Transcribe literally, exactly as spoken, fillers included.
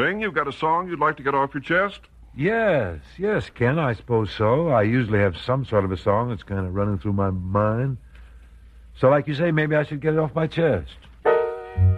Sting, you've got a song you'd like to get off your chest? Yes, yes, Ken, I suppose so. I usually have some sort of a song that's kind of running through my mind. So like you say, maybe I should get it off my chest.